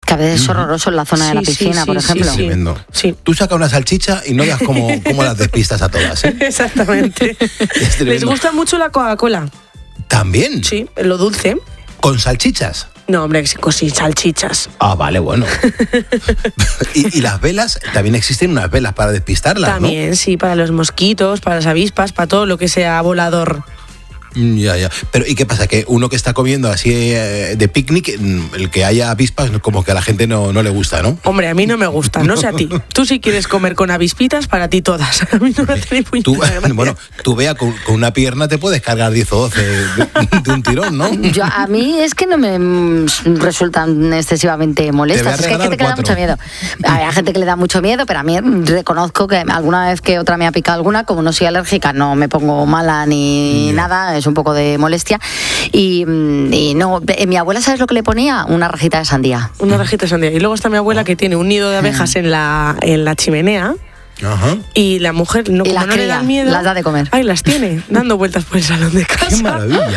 Que a veces es horroroso en la zona de la piscina, por ejemplo. Tremendo. Sí. Tú sacas una salchicha y no veas cómo las despistas a todas, ¿eh? Exactamente. ¿Les gusta mucho la Coca-Cola? ¿También? Sí, lo dulce. ¿Con salchichas? No, hombre, sin salchichas. Ah, vale, bueno. ¿Y las velas? También existen unas velas para despistarlas, también, ¿no? sí, para los mosquitos, para las avispas, para todo lo que sea volador. Ya. Pero ¿y qué pasa? Que uno que está comiendo así de picnic, el que haya avispas, como que a la gente no le gusta, ¿no? Hombre, a mí no me gusta, no sé a ti. Tú si quieres comer con avispitas, para ti todas. A mí no me hace ni puñetera gracia. Bueno, tú vea, con una pierna te puedes cargar 10 o 12 de un tirón, ¿no? A mí es que no me resultan excesivamente molestas. Es que hay gente que le da mucho miedo. Hay gente que le da mucho miedo, pero a mí reconozco que alguna vez que otra me ha picado alguna, como no soy alérgica, no me pongo mala ni nada, es un poco de molestia. Y no, mi abuela, ¿sabes lo que le ponía? Una rajita de sandía. Una rajita de sandía. Y luego está mi abuela que tiene un nido de abejas en la chimenea. Ajá. Y la mujer, y como las no le da miedo, las da de comer. Ay, las tiene, dando vueltas por el salón de casa. ¡Qué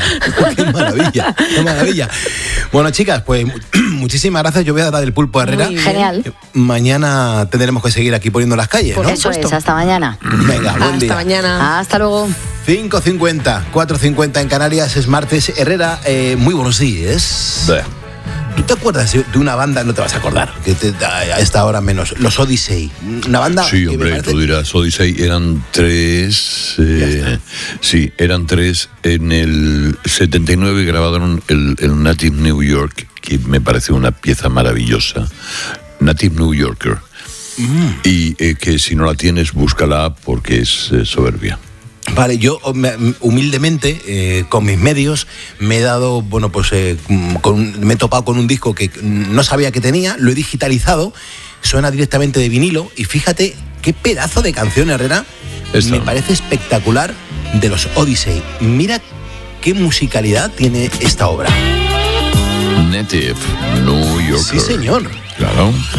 maravilla! Bueno, chicas, pues muchísimas gracias. Yo voy a dar el pulpo a Herrera. Genial. Mañana tendremos que seguir aquí poniendo las calles, ¿no? Eso es, hasta mañana. Venga, buen día. Hasta mañana. Hasta luego. 5:50, 4:50 en Canarias, es martes. Herrera, muy buenos días. ¿Tú te acuerdas de una banda? No te vas a acordar, que a esta hora menos. Los Odyssey. Una banda. Sí, hombre, tú dirás, Odyssey eran tres. Sí, eran tres. En el 79 grabaron el Native New York, que me parece una pieza maravillosa. Native New Yorker. Y que si no la tienes, búscala porque es soberbia. Vale, yo humildemente, con mis medios, me he dado, bueno, pues me he topado con un disco que no sabía que tenía, lo he digitalizado, suena directamente de vinilo y fíjate qué pedazo de canción, Herrera. Me parece espectacular, de los Odyssey. Mira qué musicalidad tiene esta obra. Native New Yorker. Sí, señor. Claro.